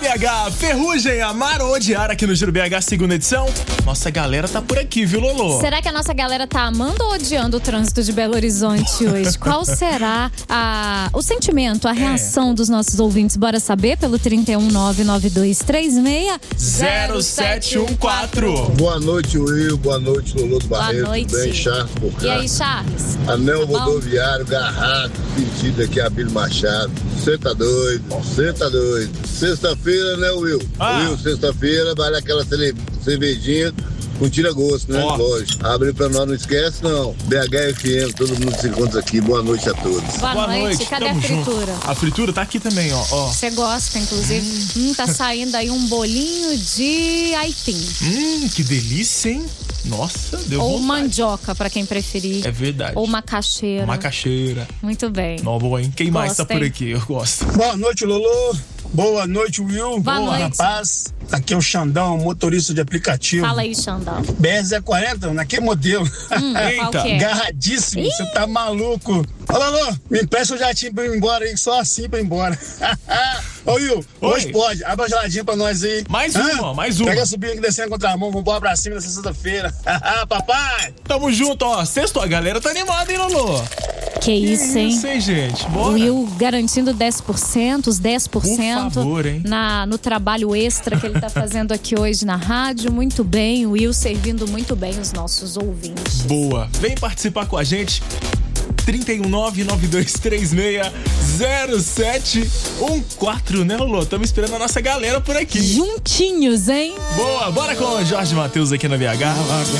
BH, Ferrugem, Amar ou Odiar aqui no Giro BH, segunda edição. Nossa galera tá por aqui, viu, Lolo? Será que a nossa galera tá amando ou odiando o trânsito de Belo Horizonte hoje? Qual será o sentimento, a reação dos nossos ouvintes? Bora saber pelo 31992360714. Boa noite, Will. Boa noite, Lolo do Barreto. Boa noite. Tudo bem, Charles? E aí, Charles? Anel Tá bom? rodoviário, garrato, pedido aqui, Abílio Machado. Você tá doido, você tá doido. Sexta-feira, né, Will? Will, sexta-feira, vale aquela cervejinha com tira-gosto, né? Lógico. Abre pra nós, não esquece, não. BHFM, todo mundo se encontra aqui. Boa noite a todos. Boa noite. Cadê a fritura? Junto. A fritura tá aqui também, ó. Você gosta, inclusive. Tá saindo aí um bolinho de aipim. Que delícia, hein? Nossa, deu Ou vontade. mandioca, pra quem preferir. É verdade. Ou macaxeira. Macaxeira. Muito bem. Ó, boa, hein? Quem mais tá Gostei. por aqui? Eu gosto. Boa noite, Lolo. Boa noite, Will. Boa noite. Rapaz. Aqui é o Xandão, motorista de aplicativo. Fala aí, Xandão. BR-040, naquele modelo. Qual que é? Garradíssimo, você tá maluco. Ô, Lolo, me empresta o jatinho pra eu ir embora aí, só assim pra ir embora. Ô, Will, hoje pode. Abre a geladinha pra nós aí. Mais uma, mais uma. Pega a subida que descendo contra a mão, vambora pra cima nessa sexta-feira. Papai! Tamo junto, ó. Sexto, a galera tá animada, hein, Lolo? Que isso, hein? Isso, hein, gente? Bora. Will garantindo 10%, os 10% Por favor, hein? no trabalho extra que ele tá fazendo aqui hoje na rádio. Muito bem, o Will servindo muito bem os nossos ouvintes. Boa. Vem participar com a gente. 31992360714, né, Lolo? Estamos esperando a nossa galera por aqui. Juntinhos, hein? Boa, bora com o Jorge Matheus aqui na BH.